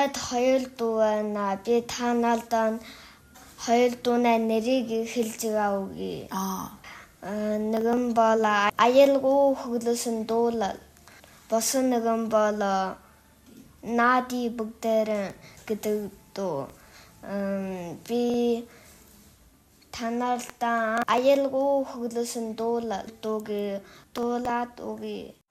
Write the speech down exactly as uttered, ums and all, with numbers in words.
Надад хоёр дүү байна. Би та нарт хоёр дүүнээ нэрийг хэлж өгье. Аа. Нэгэн бол аюулгүй хөглөсөн дуулал. Босон нэгэн бол Нади бүгдээр гэдэг дүү. Би та нарт аюулгүй хөглөсөн дуулал дууг дуулаад өгье.